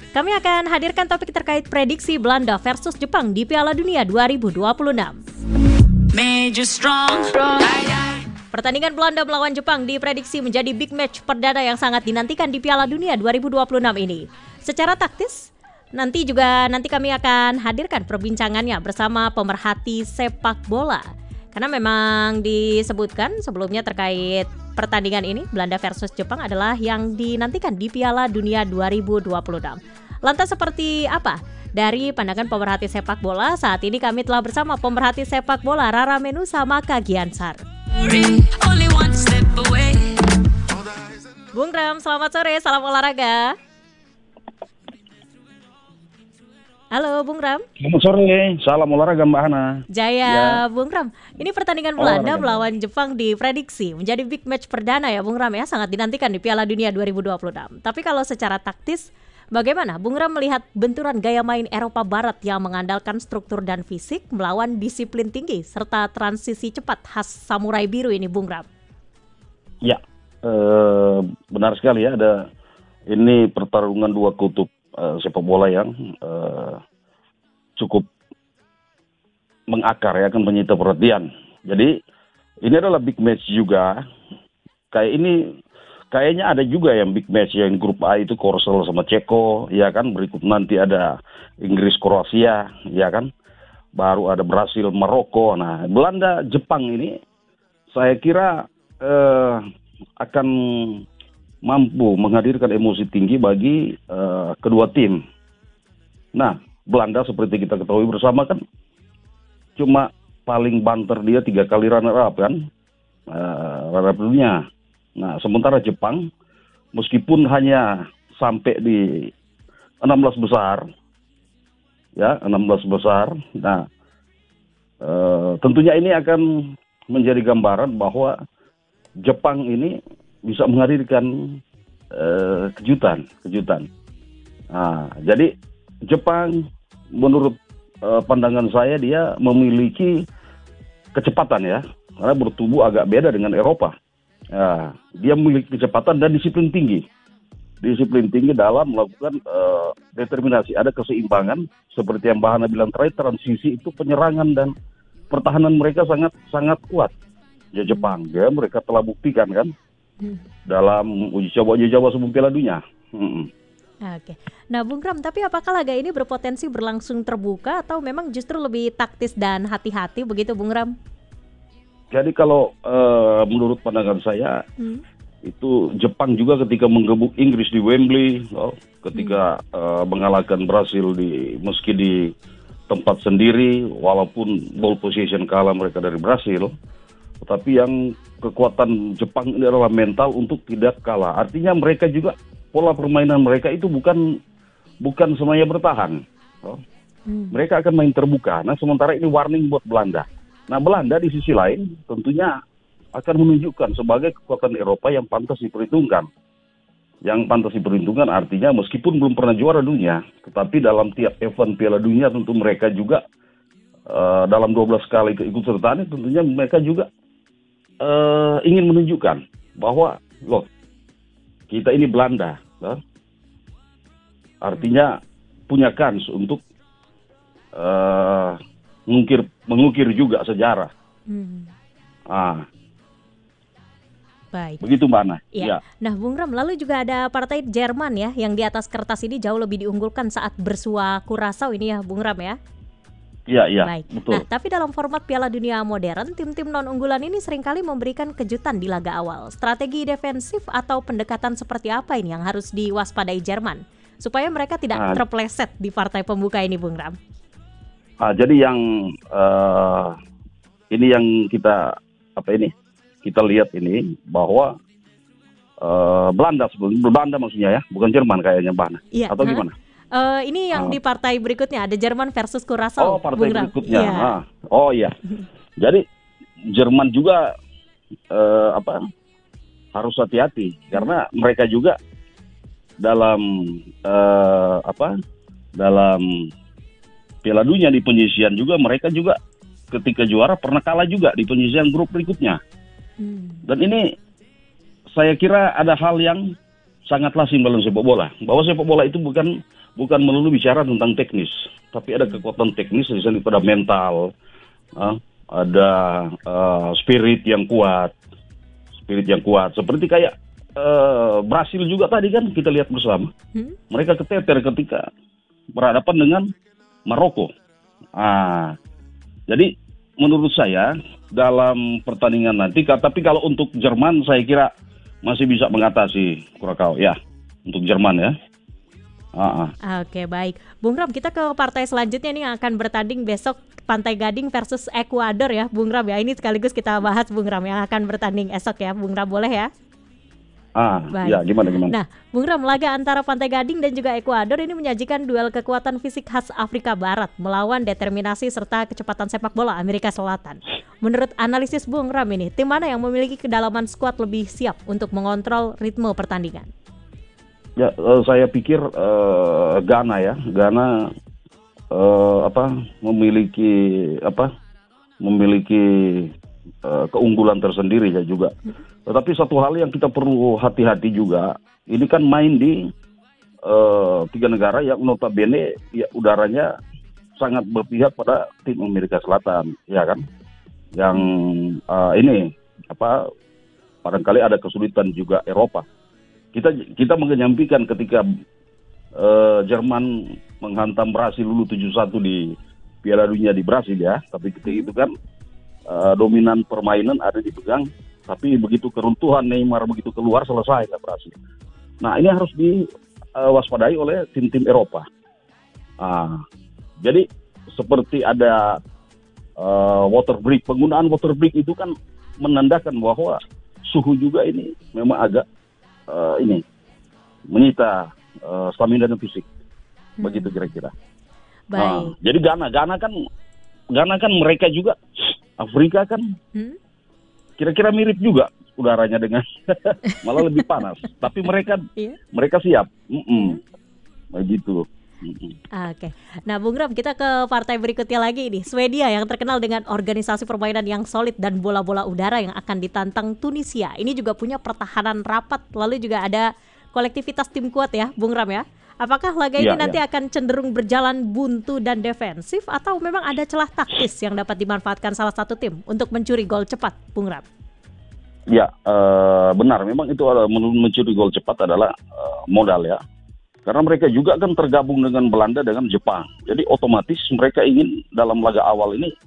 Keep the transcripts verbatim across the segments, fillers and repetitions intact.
Kami akan hadirkan topik terkait prediksi Belanda versus Jepang di Piala Dunia dua ribu dua puluh enam. Pertandingan Belanda melawan Jepang diprediksi menjadi big match perdana yang sangat dinantikan di Piala Dunia dua ribu dua puluh enam ini. Secara taktis, nanti juga nanti kami akan hadirkan perbincangannya bersama pemerhati sepak bola. Karena memang disebutkan sebelumnya terkait pertandingan ini Belanda versus Jepang adalah yang dinantikan di Piala Dunia dua ribu dua puluh enam. Lantas seperti apa? Dari pandangan pemerhati sepak bola, saat ini kami telah bersama pemerhati sepak bola Rara Menusa Maka Giansar. Bung Ram, selamat sore, salam olahraga. Halo Bung Ram. Selamat sore, salam olahraga Mbak Hana. Jaya ya. Bung Ram, ini pertandingan Belanda olahraga melawan Jepang diprediksi menjadi big match perdana ya Bung Ram ya, sangat dinantikan di Piala Dunia dua ribu dua puluh enam. Tapi kalau secara taktis, bagaimana Bung Ram melihat benturan gaya main Eropa Barat yang mengandalkan struktur dan fisik melawan disiplin tinggi serta transisi cepat khas samurai biru ini Bung Ram? Ya, eh, benar sekali ya, ada ini pertarungan dua kutub eh, sepak bola yang eh, cukup mengakar ya, akan menyita perhatian. Jadi ini adalah big match juga. Kayak ini kayaknya ada juga yang big match yang grup A itu Korsel sama Ceko, ya kan. Berikut nanti ada Inggris Kroasia, ya kan. Baru ada Brasil Maroko. Nah, Belanda Jepang ini saya kira eh, akan mampu menghadirkan emosi tinggi bagi eh, kedua tim. Nah, Belanda seperti kita ketahui bersama kan cuma paling banter dia tiga kali runner up kan, eh, runner up dunia. Nah, sementara Jepang meskipun hanya sampai di enam belas besar, ya enam belas besar. Nah, eh, tentunya ini akan menjadi gambaran bahwa Jepang ini bisa menghadirkan eh, kejutan, kejutan. Nah, jadi Jepang menurut uh, pandangan saya dia memiliki kecepatan ya, karena bertubuh agak beda dengan Eropa. Nah, dia memiliki kecepatan dan disiplin tinggi, disiplin tinggi dalam melakukan uh, determinasi. Ada keseimbangan seperti yang Mbak Hana bilang terakhir, transisi itu penyerangan dan pertahanan mereka sangat sangat kuat. Ya Jepang, ya mereka telah buktikan kan dalam uji coba uji coba sebelum Piala Dunia. Hmm. Oke, nah Bung Ram, tapi apakah laga ini berpotensi berlangsung terbuka atau memang justru lebih taktis dan hati-hati begitu Bung Ram? Jadi kalau uh, menurut pandangan saya, hmm. itu Jepang juga ketika menggebuk Inggris di Wembley, oh, ketika hmm. uh, mengalahkan Brasil di meski di tempat sendiri, walaupun ball position kalah mereka dari Brasil, tetapi yang kekuatan Jepang ini adalah mental untuk tidak kalah. Artinya mereka juga pola permainan mereka itu bukan bukan semuanya bertahan. Oh. Hmm. Mereka akan main terbuka. Nah, sementara ini warning buat Belanda. Nah, Belanda di sisi lain tentunya akan menunjukkan sebagai kekuatan Eropa yang pantas diperhitungkan. Yang pantas diperhitungkan artinya meskipun belum pernah juara dunia, tetapi dalam tiap event Piala Dunia tentu mereka juga uh, dalam dua belas kali keikutsertaan tentunya mereka juga uh, ingin menunjukkan bahwa loh, kita ini Belanda, nah, artinya punya kans untuk uh, mengukir, mengukir juga sejarah. Hmm. Ah, baik. Begitu Mbak Ana. Ya. Ya. Nah, Bung Ram, lalu juga ada partai Jerman ya, yang di atas kertas ini jauh lebih diunggulkan saat bersua Kurasau ini ya, Bung Ram ya. Iya, iya, baik. Betul. Nah, tapi dalam format Piala Dunia modern, tim-tim non-unggulan ini seringkali memberikan kejutan di laga awal. Strategi defensif atau pendekatan seperti apa ini yang harus diwaspadai Jerman supaya mereka tidak nah, terpleset di partai pembuka ini, Bung Ram? Nah, jadi yang uh, ini yang kita apa ini kita lihat ini bahwa uh, Belanda sebelum Belanda maksudnya ya, bukan Jerman kayaknya Mbak Ana. Iya, atau nah. gimana? Uh, ini yang uh. di partai berikutnya ada Jerman versus Kurasau. Oh, partai Bung berikutnya. Yeah. Ah. Oh iya. Jadi Jerman juga uh, apa harus hati-hati karena mereka juga dalam uh, apa dalam Piala Dunia di penyisian juga mereka juga ketika juara pernah kalah juga di penyisian grup berikutnya. Hmm. Dan ini saya kira ada hal yang sangat lazim dalam sepak bola. Bahwa sepak bola itu bukan bukan melulu bicara tentang teknis, tapi ada kekuatan teknis di sana pada mental, uh, ada uh, spirit yang kuat, spirit yang kuat. Seperti kayak uh, Brasil juga tadi kan kita lihat bersama, hmm? mereka keteter ketika berhadapan dengan Maroko. Ah, jadi menurut saya dalam pertandingan nanti, tapi kalau untuk Jerman saya kira masih bisa mengatasi Kurakau ya, untuk Jerman ya. Ah, ah. Oke, baik. Bung Ram, kita ke partai selanjutnya nih yang akan bertanding besok, Pantai Gading versus Ekuador ya, Bung Ram ya. Ini sekaligus kita bahas Bung Ram yang akan bertanding esok ya, Bung Ram, boleh ya? Ah, baik. Ya gimana gimana. Nah, Bung Ram, laga antara Pantai Gading dan juga Ekuador ini menyajikan duel kekuatan fisik khas Afrika Barat melawan determinasi serta kecepatan sepak bola Amerika Selatan. Menurut analisis Bung Ram ini, tim mana yang memiliki kedalaman skuad lebih siap untuk mengontrol ritme pertandingan? Ya, uh, saya pikir uh, Ghana ya, Ghana uh, apa memiliki apa memiliki uh, keunggulan tersendiri ya juga. Tetapi satu hal yang kita perlu hati-hati juga, ini kan main di uh, tiga negara yang notabene ya udaranya sangat berpihak pada tim Amerika Selatan, ya kan? Yang uh, ini apa barangkali ada kesulitan juga Eropa. Kita kita menyampaikan ketika uh, Jerman menghantam Brasil dulu tujuh satu di Piala Dunia di Brasil ya, tapi ketika itu kan uh, dominan permainan ada dipegang. Tapi begitu keruntuhan Neymar begitu keluar selesai nggak berhasil. Nah ini harus diwaspadai uh, oleh tim-tim Eropa. Uh, jadi seperti ada uh, water break, penggunaan water break itu kan menandakan bahwa suhu juga ini memang agak uh, ini menyita uh, stamina dan fisik. Hmm. Begitu kira-kira. Baik. Uh, jadi Ghana, Ghana kan, Ghana kan mereka juga Afrika kan. Hmm? Kira-kira mirip juga udaranya dengan malah lebih panas. Tapi mereka yeah. mereka siap. Mm-mm. Begitu. Mm-mm. Oke. Nah, Bung Ram, kita ke partai berikutnya lagi nih. Swedia yang terkenal dengan organisasi permainan yang solid dan bola-bola udara yang akan ditantang Tunisia. Ini juga punya pertahanan rapat. Lalu juga ada kolektivitas tim kuat ya, Bung Ram ya. Apakah laga ini yeah, nanti yeah. akan cenderung berjalan buntu dan defensif atau memang ada celah taktis yang dapat dimanfaatkan salah satu tim untuk mencuri gol cepat, Bung Ram? Ya, uh, benar. Memang itu adalah mencuri gol cepat adalah uh, modal ya. Karena mereka juga kan tergabung dengan Belanda dengan Jepang. Jadi otomatis mereka ingin dalam laga awal ini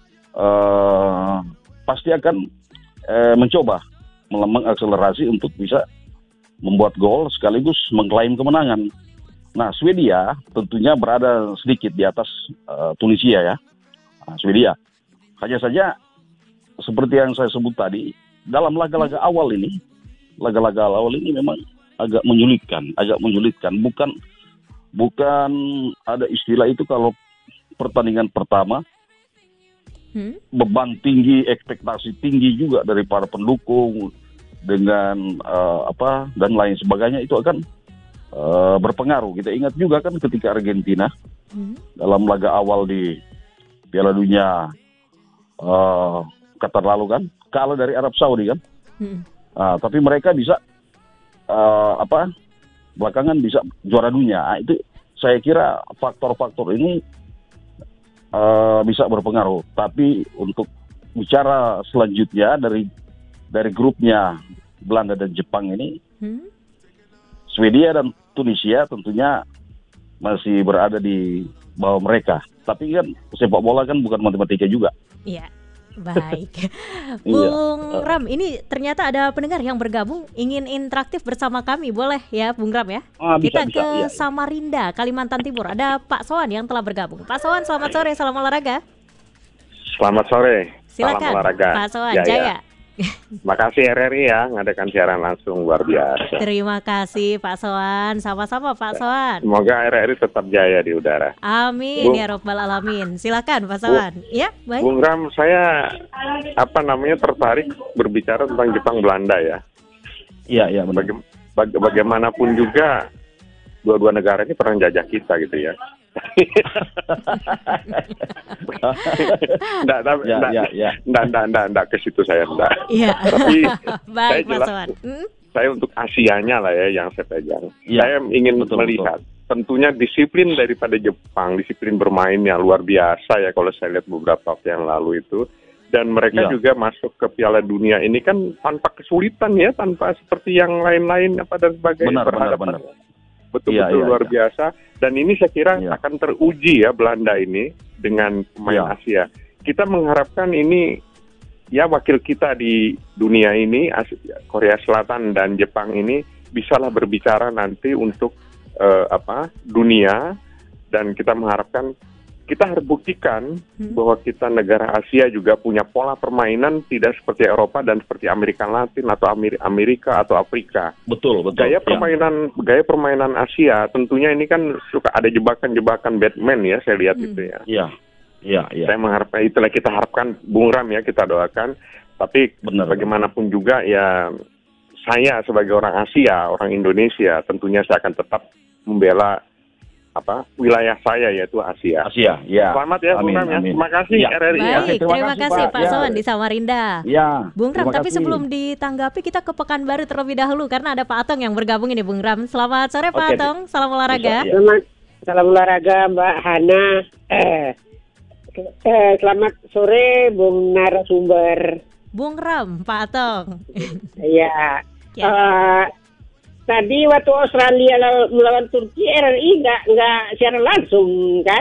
uh, pasti akan uh, mencoba mengakselerasi untuk bisa membuat gol sekaligus mengklaim kemenangan. Nah, Swedia tentunya berada sedikit di atas uh, Tunisia ya. Nah, Swedia. Hanya saja seperti yang saya sebut tadi, dalam laga-laga awal ini, laga-laga awal ini memang agak menyulitkan, agak menyulitkan. Bukan bukan ada istilah itu kalau pertandingan pertama hmm? beban tinggi, ekspektasi tinggi juga dari para pendukung dengan uh, apa dan lain sebagainya itu akan Uh, berpengaruh. Kita ingat juga kan ketika Argentina hmm. dalam laga awal di Piala Dunia uh, Qatar lalu kan kalah dari Arab Saudi kan, hmm. uh, tapi mereka bisa uh, apa belakangan bisa juara dunia. Nah, itu saya kira faktor-faktor ini uh, bisa berpengaruh. Tapi untuk bicara selanjutnya dari dari grupnya Belanda dan Jepang ini. Hmm. Swedia dan Tunisia tentunya masih berada di bawah mereka. Tapi kan sepak bola kan bukan matematika juga. Iya, baik. Bung Ram, ini ternyata ada pendengar yang bergabung ingin interaktif bersama kami. Boleh ya Bung Ram ya? Ah, bisa, Kita bisa, ke iya, Samarinda, Kalimantan Timur. Ada Pak Sowan yang telah bergabung. Pak Sowan, selamat sore, salam olahraga. Selamat sore, silakan, salam olahraga. Pak Sowan, ya, jaya. Ya. Makasih R R I ya ngadakan siaran langsung luar biasa. Terima kasih Pak Sowan, sama-sama Pak Sowan. Semoga R R I tetap jaya di udara. Amin Bung, ya Rabbal Alamin. Silakan Pak Sowan. Bung, ya, baik. Bung Ram, saya apa namanya tertarik berbicara tentang Jepang Belanda ya. Iya, iya benar. Baga- baga- bagaimanapun juga dua-dua negara ini pernah jajah kita gitu ya. Nggak, nggak, ya, nggak, ya, ya. nggak, nggak, nggak, nggak ke situ saya nggak. Iya. Tapi baik saya jelas, Mas Wan. Hmm? saya untuk Asianya lah ya yang saya pegang. Ya, saya ingin betul, melihat betul. Tentunya disiplin daripada Jepang, disiplin bermainnya luar biasa ya kalau saya lihat beberapa waktu yang lalu itu. Dan mereka ya. juga masuk ke Piala Dunia ini kan tanpa kesulitan ya, tanpa seperti yang lain-lain apa dan sebagainya. Benar, benar, benar. Betul-betul ya, luar ya. biasa. Dan ini saya kira ya. akan teruji ya Belanda ini dengan pemain ya. Asia. Kita mengharapkan ini ya wakil kita di dunia ini, Korea Selatan dan Jepang ini bisalah berbicara nanti untuk uh, apa dunia, dan kita mengharapkan kita harus buktikan hmm. bahwa kita negara Asia juga punya pola permainan tidak seperti Eropa dan seperti Amerika Latin atau Amerika atau Afrika. Betul, betul. Gaya permainan ya. gaya permainan Asia tentunya ini kan suka ada jebakan-jebakan Batman ya, saya lihat hmm. itu ya. Iya. Ya, ya. Saya mengharapkan itulah kita harapkan Bung Ram ya, kita doakan. Tapi benar, bagaimanapun juga ya saya sebagai orang Asia, orang Indonesia, tentunya saya akan tetap membela apa wilayah saya yaitu Asia. Asia, ya. Selamat ya Bung Ram ya. Terima kasih ya. R R I. Baik, ya. terima, terima kasih, kasih Pak, Pak Sowan ya. Di Samarinda. Ya. Bung Ram, tapi kasih. sebelum ditanggapi kita ke Pekanbaru terlebih dahulu karena ada Pak Atong yang bergabung ini Bung Ram. Selamat sore Pak okay. Atong, salam olahraga. Selamat, salam olahraga Mbak Hana. Eh. Eh, selamat sore Bung narasumber. Bung Ram, Pak Atong. Iya. ya. uh, tadi waktu Australia melawan Turki R R I nggak nggak secara langsung kan?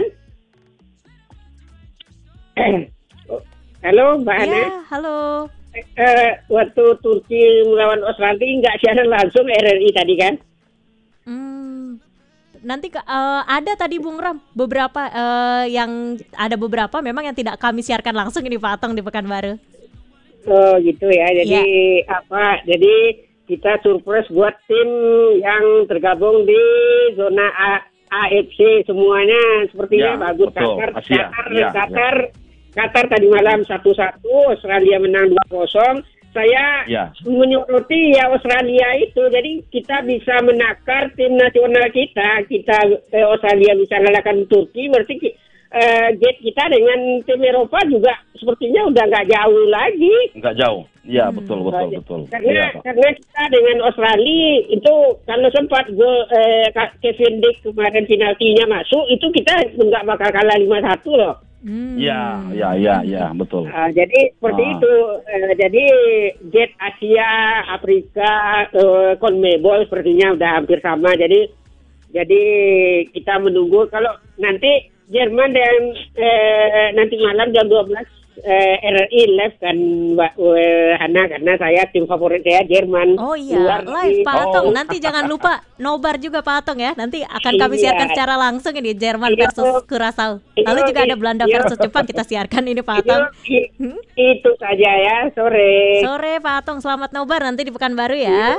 Halo Mbak Hana. Ya, halo. Uh, waktu Turki melawan Australia nggak secara langsung R R I tadi kan? Hmm. Nanti uh, ada tadi Bung Ram beberapa uh, yang ada beberapa memang yang tidak kami siarkan langsung ini Pak Atong di Pekanbaru. Oh gitu ya. Jadi ya. apa? Jadi kita surprise buat tim yang tergabung di zona A, AFC semuanya sepertinya ya, bagus. Betul. Qatar, Asia. Qatar, ya, Qatar, ya. Qatar tadi malam satu satu, Australia menang dua kosong. Saya ya. menyoroti ya Australia itu, jadi kita bisa menakar tim nasional kita, kita eh, Australia bisa mengalahkan Turki, berarti eh, gate kita dengan tim Eropa juga sepertinya udah nggak jauh lagi. Nggak jauh, ya hmm. betul betul nah, betul. Karena ya, karena kita dengan Australia itu kalau sempat gol eh, Kevin Dick kemarin penaltinya masuk, itu kita nggak bakal kalah lima satu loh. Hmm. Ya, ya, ya, ya, betul. Uh, jadi seperti ah. itu. Uh, jadi gate Asia, Afrika, uh, CONMEBOL sepertinya udah hampir sama. Jadi, jadi kita menunggu kalau nanti Jerman dan uh, nanti malam jam dua belas uh, R R I live kan Mbak uh, Hana, karena saya tim favorit saya Jerman. Oh iya, live Pak Atong. Oh. Nanti jangan lupa nobar juga Pak Atong ya. Nanti akan kami iya. siarkan secara langsung ini Jerman iya. versus Curaçao. Lalu juga ada Belanda iya. versus Jepang, kita siarkan ini Pak Atong. Hmm? Itu saja ya, sore. Sore Pak Atong, selamat nobar nanti di Pekanbaru ya.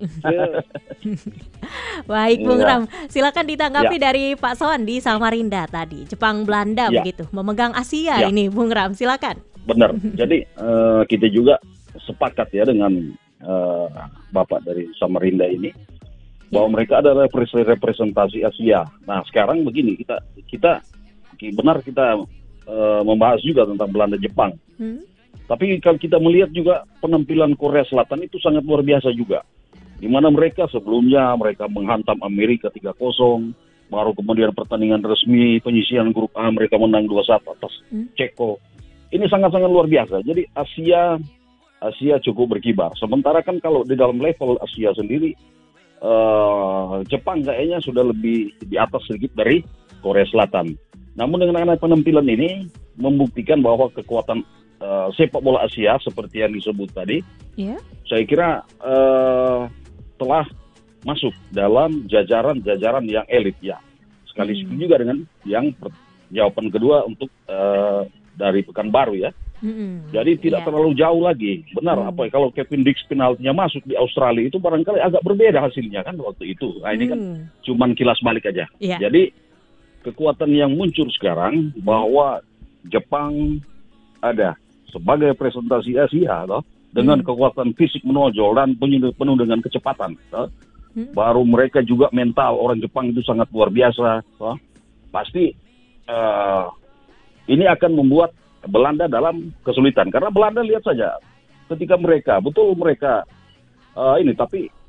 Baik Bung ya. Ram, silakan ditanggapi ya. dari Pak Sowan di Samarinda tadi. Jepang Belanda ya. begitu, memegang Asia ya. ini Bung Ram, silakan. Benar. Jadi uh, kita juga sepakat ya dengan uh, Bapak dari Samarinda ini bahwa ya. mereka adalah representasi Asia. Nah sekarang begini, kita kita benar kita uh, membahas juga tentang Belanda Jepang. Hmm? Tapi kalau kita melihat juga penampilan Korea Selatan itu sangat luar biasa juga. Di mana mereka sebelumnya mereka menghantam Amerika tiga kosong, baru kemudian pertandingan resmi penyisian grup A mereka menang dua satu atas hmm? Ceko. Ini sangat-sangat luar biasa. Jadi Asia Asia cukup berkibar. Sementara kan kalau di dalam level Asia sendiri uh, Jepang kayaknya sudah lebih di atas sedikit dari Korea Selatan. Namun dengan penampilan ini membuktikan bahwa kekuatan uh, sepak bola Asia seperti yang disebut tadi, yeah. saya kira uh, telah masuk dalam jajaran-jajaran yang elit ya. Sekaligus hmm. juga dengan yang per- jawaban kedua untuk uh, dari Pekanbaru ya. Hmm. Jadi tidak yeah. terlalu jauh lagi. Benar hmm. apa kalau Kevin Dix penaltinya masuk di Australia itu barangkali agak berbeda hasilnya kan waktu itu. Nah ini hmm. kan cuman kilas balik aja. Yeah. Jadi kekuatan yang muncul sekarang bahwa Jepang ada sebagai presentasi Asia toh, dengan hmm. kekuatan fisik menonjol dan penuh, penuh dengan kecepatan toh. Hmm. Baru mereka juga mental orang Jepang itu sangat luar biasa toh. Pasti uh, ini akan membuat Belanda dalam kesulitan karena Belanda lihat saja ketika mereka betul mereka uh, ini tapi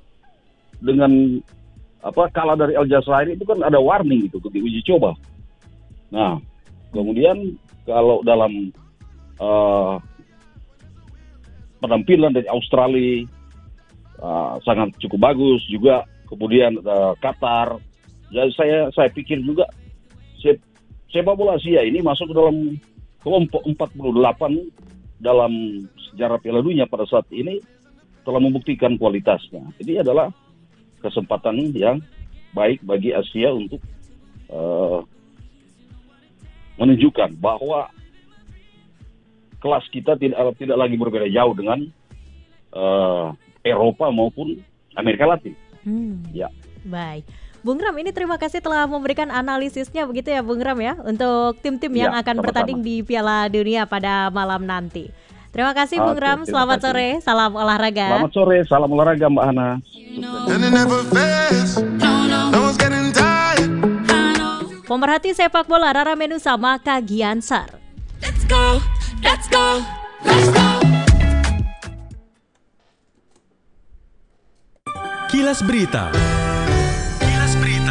dengan apa kalah dari Aljazair itu kan ada warning itu ketika uji coba. Nah, kemudian kalau dalam uh, penampilan dari Australia uh, sangat cukup bagus juga, kemudian uh, Qatar. Jadi saya saya pikir juga sepak bola Asia ini masuk ke dalam kelompok empat puluh delapan dalam sejarah Piala Dunia pada saat ini telah membuktikan kualitasnya. Jadi adalah kesempatan yang baik bagi Asia untuk uh, menunjukkan bahwa kelas kita tidak tidak lagi berbeda jauh dengan uh, Eropa maupun Amerika Latin. Hmm. Ya. Baik. Bung Ram, ini terima kasih telah memberikan analisisnya begitu ya Bung Ram ya untuk tim-tim yang ya, akan sama-sama bertanding di Piala Dunia pada malam nanti. Terima kasih Bung Oke, Ram, selamat kasih. sore, salam olahraga. Selamat sore, salam olahraga Mbak Hana. Pemerhati sepak bola Rara Menusa Maka Giansar. Let's go, let's go, let's go. Kilas Berita. Kilas Berita.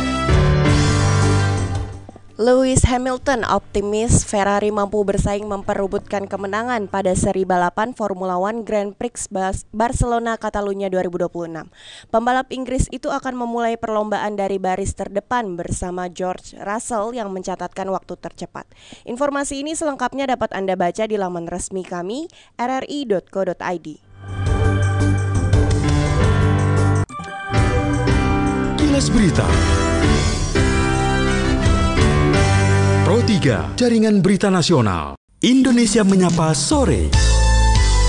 Lewis Hamilton optimis Ferrari mampu bersaing memperebutkan kemenangan pada seri balapan Formula One Grand Prix Barcelona Catalunya dua ribu dua puluh enam. Pembalap Inggris itu akan memulai perlombaan dari baris terdepan bersama George Russell yang mencatatkan waktu tercepat. Informasi ini selengkapnya dapat Anda baca di laman resmi kami r r i dot co dot i d. Kilas Berita. Pro tiga, Jaringan Berita Nasional. Indonesia Menyapa Sore.